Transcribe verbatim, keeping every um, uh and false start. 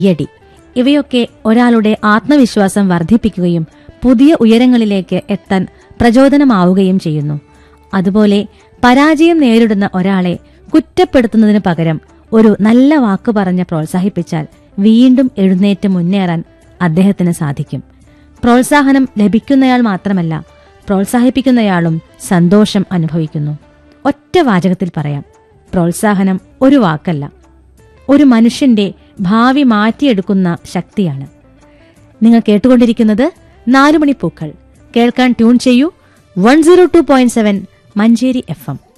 യടി ഇവയൊക്കെ ഒരാളുടെ ആത്മവിശ്വാസം വർദ്ധിപ്പിക്കുകയും പുതിയ ഉയരങ്ങളിലേക്ക് എത്താൻ പ്രചോദനമാവുകയും ചെയ്യുന്നു. അതുപോലെ പരാജയം നേരിടുന്ന ഒരാളെ കുറ്റപ്പെടുത്തുന്നതിനു പകരം ഒരു നല്ല വാക്ക് പറഞ്ഞ് പ്രോത്സാഹിപ്പിച്ചാൽ വീണ്ടും എഴുന്നേറ്റ് മുന്നേറാൻ അദ്ദേഹത്തിന് സാധിക്കും. പ്രോത്സാഹനം ലഭിക്കുന്നയാൾ മാത്രമല്ല, പ്രോത്സാഹിപ്പിക്കുന്നയാളും സന്തോഷം അനുഭവിക്കുന്നു. ഒറ്റ വാചകത്തിൽ പറയാം, പ്രോത്സാഹനം ഒരു വാക്കല്ല, ഒരു മനുഷ്യന്റെ ഭാവി മാറ്റിയെടുക്കുന്ന ശക്തിയാണ്. നിങ്ങൾ കേട്ടുകൊണ്ടിരിക്കുന്നത് നാലുമണിപ്പൂക്കൾ. കേൾക്കാൻ ട്യൂൺ ചെയ്യൂ one zero two point seven Manjeri F M.